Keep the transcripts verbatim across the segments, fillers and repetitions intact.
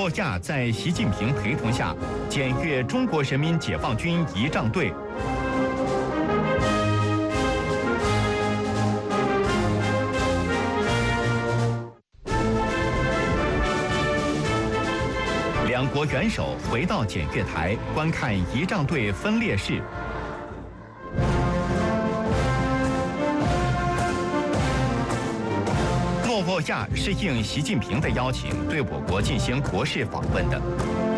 沃亚在习近平陪同下检阅中国人民解放军仪仗队。两国元首回到检阅台观看仪仗队分列式。诺沃亚是应习近平的邀请，对我国进行国事访问的。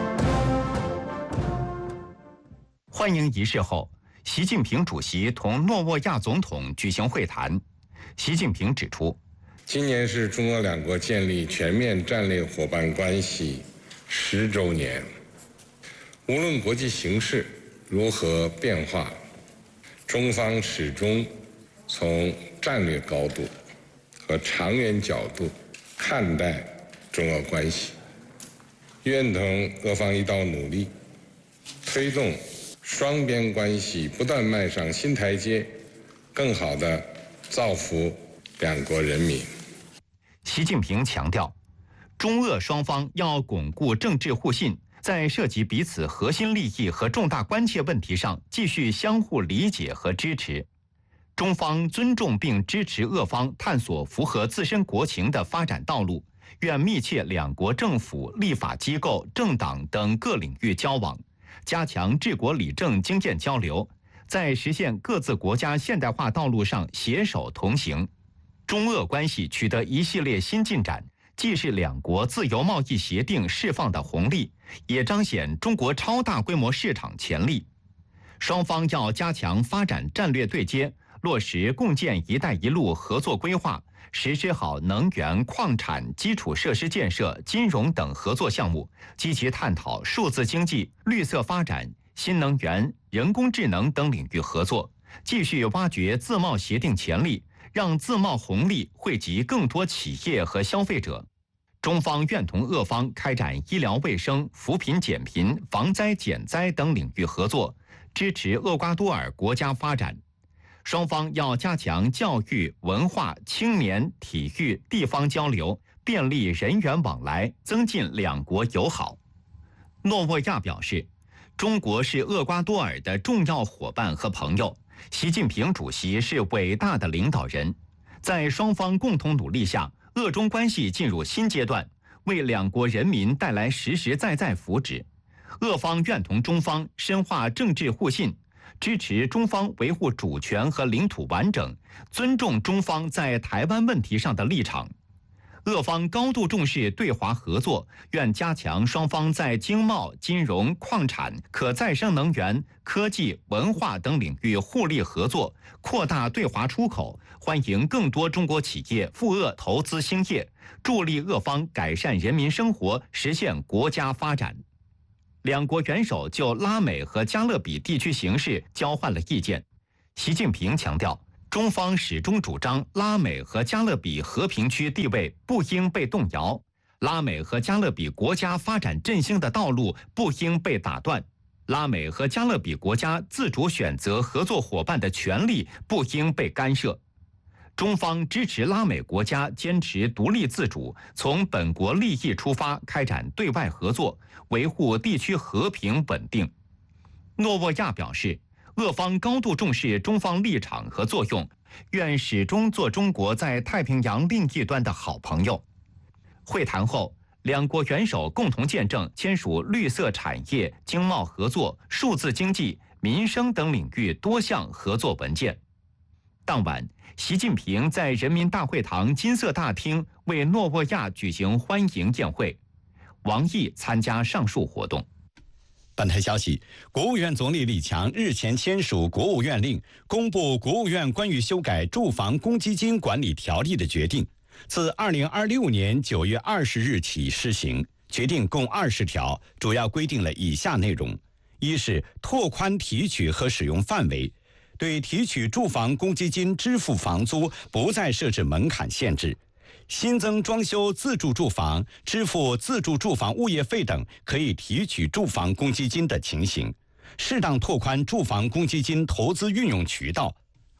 欢迎仪式后，习近平主席同诺沃亚总统举行会谈。习近平指出， 今年是中俄两国建立全面战略伙伴关系十周年。无论国际形势如何变化，中方始终从战略高度和长远角度看待中俄关系，愿同俄方一道努力，推动双边关系不断迈上新台阶，更好地造福两国人民。 习近平强调，中俄双方要巩固政治互信，在涉及彼此核心利益和重大关切问题上继续相互理解和支持。中方尊重并支持俄方探索符合自身国情的发展道路，愿密切两国政府、立法机构、政党等各领域交往，加强治国理政经验交流，在实现各自国家现代化道路上携手同行。中俄关系取得一系列新进展，既是两国自由贸易协定释放的红利，也彰显中国超大规模市场潜力。双方要加强发展战略对接，落实共建“一带一路”合作规划，实施好能源、矿产、基础设施建设、金融等合作项目，积极探讨数字经济、绿色发展、新能源、人工智能等领域合作，继续挖掘自贸协定潜力，让自贸红利惠及更多企业和消费者。中方愿同俄方开展医疗卫生、扶贫减贫、防灾减灾等领域合作，支持厄瓜多尔国家发展。双方要加强教育、文化、青年、体育、地方交流，便利人员往来，增进两国友好。诺沃亚表示，中国是厄瓜多尔的重要伙伴和朋友，习近平主席是伟大的领导人。在双方共同努力下，俄中关系进入新阶段，为两国人民带来实实在在福祉。俄方愿同中方深化政治互信，支持中方维护主权和领土完整，尊重中方在台湾问题上的立场。俄方高度重视对华合作，愿加强双方在经贸、金融、矿产、可再生能源、科技、文化等领域互利合作，扩大对华出口，欢迎更多中国企业赴俄投资兴业，助力俄方改善人民生活，实现国家发展。两国元首就拉美和加勒比地区形势交换了意见。习近平强调，中方始终主张拉美和加勒比和平区地位不应被动摇，拉美和加勒比国家发展振兴的道路不应被打断，拉美和加勒比国家自主选择合作伙伴的权利不应被干涉。中方支持拉美国家坚持独立自主，从本国利益出发开展对外合作，维护地区和平稳定。诺沃亚表示，俄方高度重视中方立场和作用，愿始终做中国在太平洋另一端的好朋友。会谈后，两国元首共同见证签署绿色产业、经贸合作、数字经济、民生等领域多项合作文件。当晚，习近平在人民大会堂金色大厅为诺沃亚举行欢迎宴会，王毅参加上述活动。 本台消息，国务院总理李强日前签署国务院令，公布国务院关于修改住房公积金管理条例的决定，自二零二六年九月二十日起施行。决定共二十条，主要规定了以下内容：一是拓宽提取和使用范围，对提取住房公积金支付房租不再设置门槛限制。新增装修自住住房、支付自住住房物业费等可以提取住房公积金的情形，适当拓宽住房公积金投资运用渠道。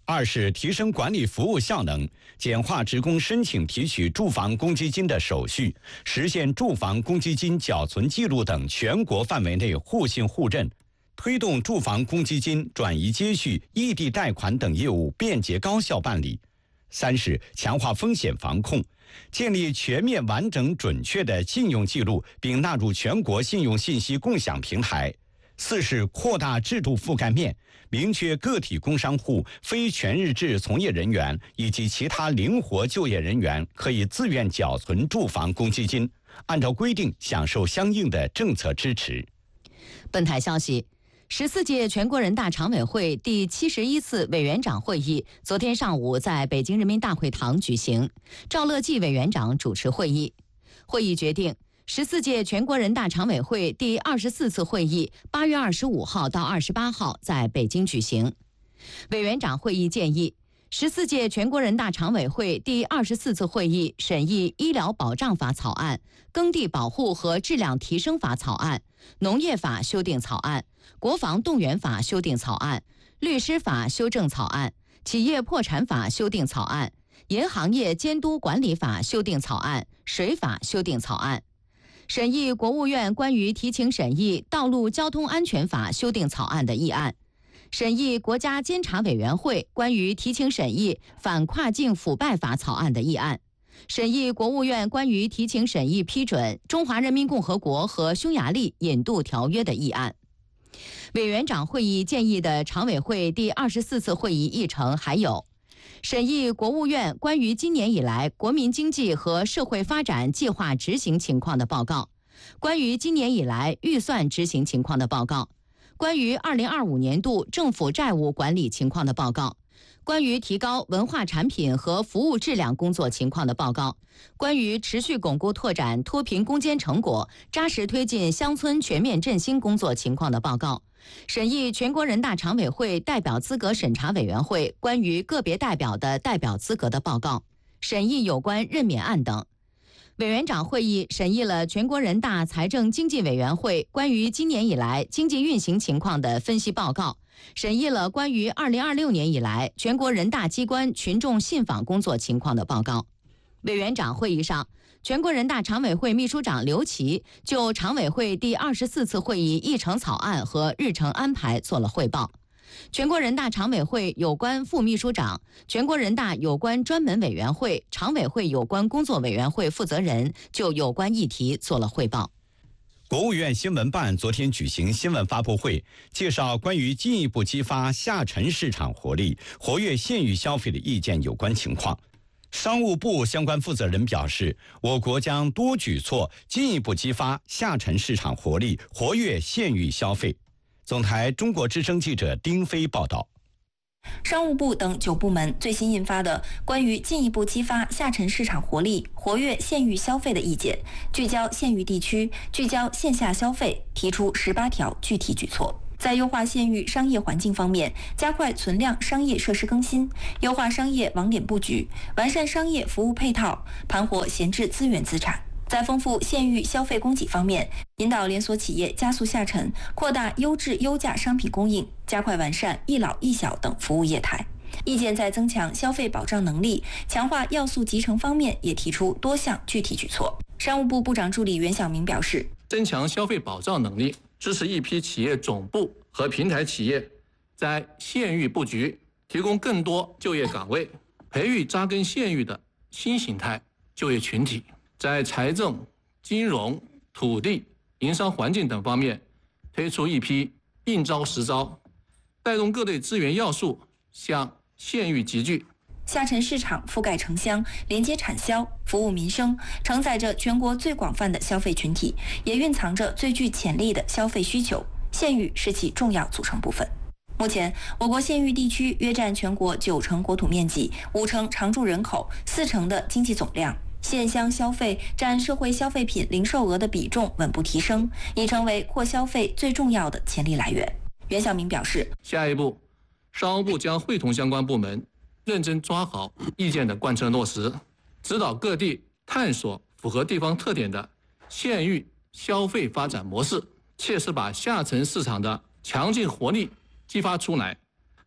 二是提升管理服务效能，简化职工申请提取住房公积金的手续，实现住房公积金缴存记录等全国范围内互信互认，推动住房公积金转移接续、异地贷款等业务便捷高效办理。三是强化风险防控，建立全面完整准确的信用记录，并纳入全国信用信息共享平台。四是扩大制度覆盖面，明确个体工商户、非全日制从业人员以及其他灵活就业人员可以自愿缴存住房公积金，按照规定享受相应的政策支持。 本台消息，十四届全国人大常委会第七十一次委员长会议昨天上午在北京人民大会堂举行，赵乐际委员长主持会议。会议决定，十四届全国人大常委会第二十四次会议八月二十五号到二十八号在北京举行。委员长会议建议，十四届全国人大常委会第二十四次会议审议《医疗保障法》草案、耕地保护和质量提升法草案、农业法修订草案、国防动员法修订草案、律师法修正草案、企业破产法修订草案、银行业监督管理法修订草案、水法修订草案。审议国务院关于提请审议《道路交通安全法》修订草案的议案，审议国家监察委员会关于提请审议《反跨境腐败法》草案的议案，审议国务院关于提请审议批准《中华人民共和国和匈牙利引渡条约》的议案。委员长会议建议的常委会第二十四次会议议程还有：审议国务院关于今年以来国民经济和社会发展计划执行情况的报告，关于今年以来预算执行情况的报告，关于二零二五年度政府债务管理情况的报告，关于提高文化产品和服务质量工作情况的报告，关于持续巩固拓展脱贫攻坚成果，扎实推进乡村全面振兴工作情况的报告，审议全国人大常委会代表资格审查委员会关于个别代表的代表资格的报告，审议有关任免案等。委员长会议审议了全国人大财政经济委员会关于今年以来经济运行情况的分析报告，审议了关于二零二六年以来全国人大机关群众信访工作情况的报告。委员长会议上，全国人大常委会秘书长刘奇就常委会第二十四次会议议程草案和日程安排做了汇报。全国人大常委会有关副秘书长、全国人大有关专门委员会、常委会有关工作委员会负责人就有关议题做了汇报。 国务院新闻办昨天举行新闻发布会，介绍关于进一步激发下沉市场活力、活跃县域消费的意见有关情况。商务部相关负责人表示，我国将多举措进一步激发下沉市场活力，活跃县域消费。总台中国之声记者丁飞报道。 商务部等九部门最新印发的关于进一步激发下沉市场活力、活跃县域消费的意见，聚焦县域地区，聚焦线下消费，提出十八条具体举措。在优化县域商业环境方面，加快存量商业设施更新，优化商业网点布局，完善商业服务配套，盘活闲置资源资产。在丰富县域消费供给方面，引导连锁企业加速下沉，扩大优质优价商品供应，加快完善一老一小等服务业态。意见在增强消费保障能力、强化要素集成方面也提出多项具体举措。商务部部长助理袁晓明表示， 增强消费保障能力，支持一批企业总部和平台企业在县域布局，提供更多就业岗位，培育扎根县域的新形态就业群体。在财政、金融、土地、营商环境等方面推出一批应招实招，带动各类资源要素向县域集聚。 下沉市场覆盖城乡，连接产销，服务民生，承载着全国最广泛的消费群体，也蕴藏着最具潜力的消费需求。县域是其重要组成部分。目前，我国县域地区约占全国九成国土面积、五成常住人口、四成的经济总量。县乡消费占社会消费品零售额的比重稳步提升，已成为扩消费最重要的潜力来源。袁晓明表示， 下一步，商务部将会同相关部门认真抓好意见的贯彻落实，指导各地探索符合地方特点的县域消费发展模式，切实把下沉市场的强劲活力激发出来，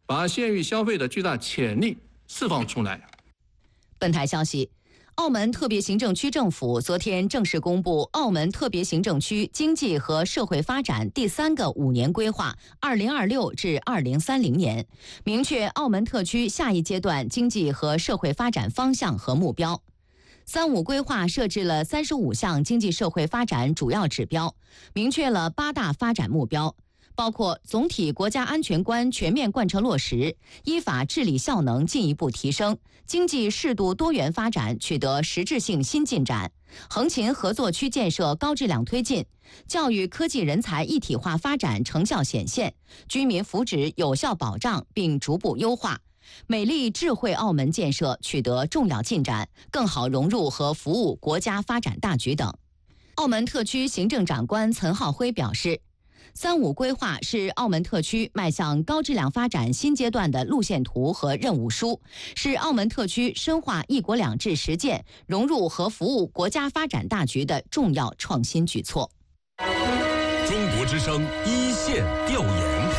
把县域消费的巨大潜力释放出来。 本台消息，澳门特别行政区政府昨天正式公布澳门特别行政区经济和社会发展第三个五年规划二零二六至二零三零年，明确澳门特区下一阶段经济和社会发展方向和目标。三五规划设置了三十五项经济社会发展主要指标，明确了八大发展目标，包括总体国家安全观全面贯彻落实，依法治理效能进一步提升，经济适度多元发展取得实质性新进展，横琴合作区建设高质量推进，教育科技人才一体化发展成效显现，居民福祉有效保障并逐步优化，美丽智慧澳门建设取得重要进展，更好融入和服务国家发展大局等。澳门特区行政长官岑浩辉表示，三五规划是澳门特区迈向高质量发展新阶段的路线图和任务书，是澳门特区深化一国两制实践、融入和服务国家发展大局的重要创新举措。 中国之声一线调研。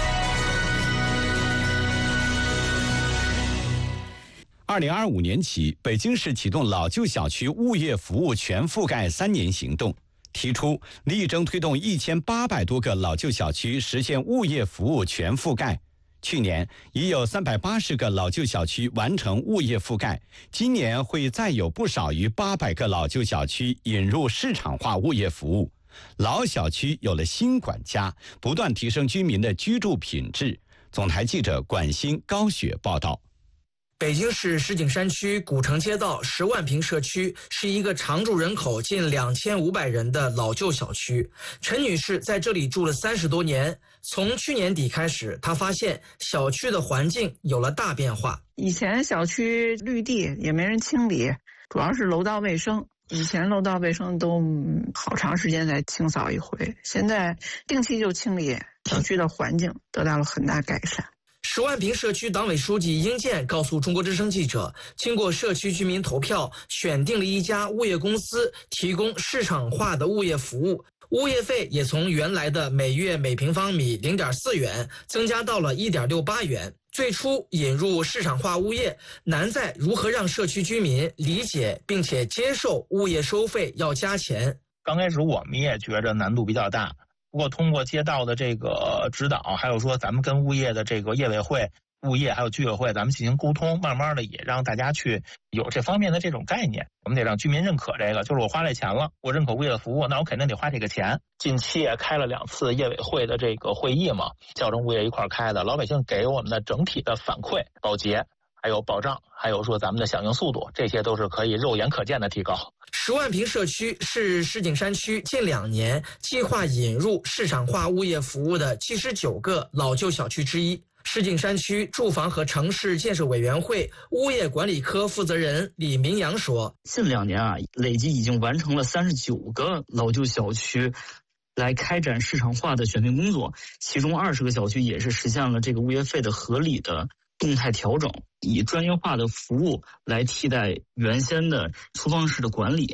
二零二五年起，北京市启动老旧小区物业服务全覆盖三年行动，提出力争推动一千八百多个老旧小区实现物业服务全覆盖。去年已有三百八十个老旧小区完成物业覆盖，今年会再有不少于八百个老旧小区引入市场化物业服务。老小区有了新管家，不断提升居民的居住品质。总台记者管欣、高雪报道。 北京市石景山区古城街道十万平社区是一个常住人口近两千五百人的老旧小区。陈女士在这里住了三十多年，从去年底开始，她发现小区的环境有了大变化。 以前小区绿地也没人清理，主要是楼道卫生。以前楼道卫生都好长时间才清扫一回，现在定期就清理，小区的环境得到了很大改善。 十万平社区党委书记英健告诉中国之声记者，经过社区居民投票，选定了一家物业公司提供市场化的物业服务，物业费也从原来的每月每平方米 零点四元增加到了 一点六八元。最初引入市场化物业，难在如何让社区居民理解并且接受物业收费要加钱。 刚开始我们也觉着难度比较大，不过通过街道的这个指导，还有说咱们跟物业的这个业委会、物业还有居委会咱们进行沟通，慢慢的也让大家去有这方面的这种概念。我们得让居民认可这个，就是我花这钱了，我认可物业的服务，那我肯定得花这个钱。近期也开了两次业委会的这个会议嘛，叫上物业一块开的，老百姓给我们的整体的反馈、保洁还有保障，还有说咱们的响应速度，这些都是可以肉眼可见的提高。 十万平社区是石景山区近两年计划引入市场化物业服务的七十九个老旧小区之一。石景山区住房和城市建设委员会物业管理科负责人李明阳说， 近两年啊，累计已经完成了三十九个老旧小区来开展市场化的选定工作，其中二十个小区也是实现了这个物业费的合理的动态调整，以专业化的服务来替代原先的粗放式的管理。